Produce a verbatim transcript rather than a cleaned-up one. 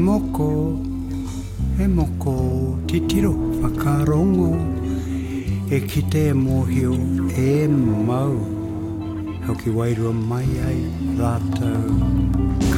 Moko, e moko titiro whakarongo, e kite e mohio e mau, hau ki wairua mai ai rātou.